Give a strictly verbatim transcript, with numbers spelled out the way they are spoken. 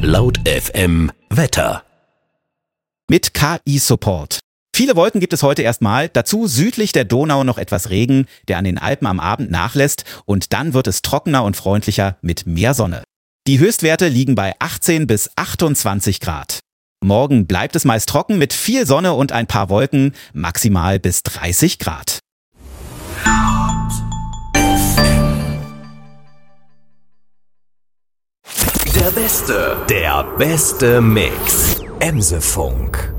Laut F M Wetter. Mit K I-Support. Viele Wolken gibt es heute erstmal, dazu südlich der Donau noch etwas Regen, der an den Alpen am Abend nachlässt, und dann wird es trockener und freundlicher mit mehr Sonne. Die Höchstwerte liegen bei achtzehn bis achtundzwanzig Grad. Morgen bleibt es meist trocken mit viel Sonne und ein paar Wolken, maximal bis dreißig Grad. Der beste, der beste Mix. Emsefunk.